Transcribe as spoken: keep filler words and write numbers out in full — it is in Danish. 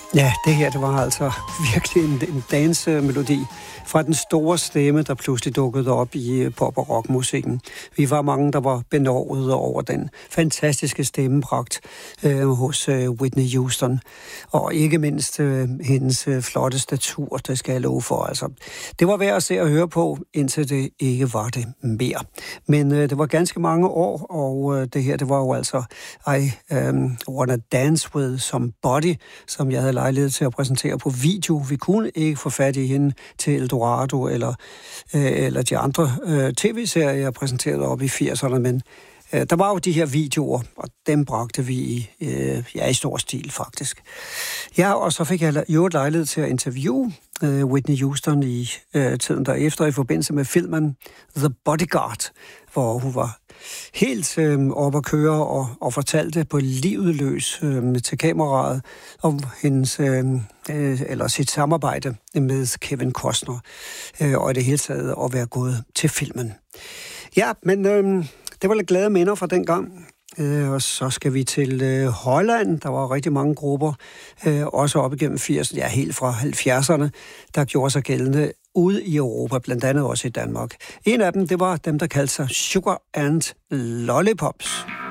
Ja, det her, det var altså virkelig en, en dansemelodi fra den store stemme, der pludselig dukkede op i pop- og rockmusikken. Vi var mange, der var benovet over den fantastiske stemmepragt øh, hos øh, Whitney Houston. Og ikke mindst øh, hendes øh, flotte statur, det skal jeg love for. Altså, det var værd at se og høre på, indtil det ikke var det mere. Men øh, det var ganske mange år, og øh, det her, det var jo altså I um, Wanna Dance With Somebody, som jeg havde lejlighed til at præsentere på video. Vi kunne ikke få fat i hende til Eldorado eller, øh, eller de andre øh, tv-serier, jeg præsenterede op i firserne, men øh, der var jo de her videoer, og dem bragte vi i, øh, ja, i stor stil faktisk. Ja, og så fik jeg jo et lejlighed til at interviewe øh, Whitney Houston i øh, tiden derefter i forbindelse med filmen The Bodyguard, hvor hun var helt øh, op at køre og, og fortalte på livet løs øh, til kameraet om hendes, øh, øh, eller sit samarbejde med Kevin Costner, øh, og i det hele taget at være gået til filmen. Ja, men øh, det var lidt glade minder fra den gang. Øh, og så skal vi til øh, Holland. Der var rigtig mange grupper, øh, også op igennem firserne, ja, helt fra halvfjerdserne, der gjorde sig gældende ude i Europa, blandt andet også i Danmark. En af dem, det var dem, der kaldte sig Sugar and Lollipops.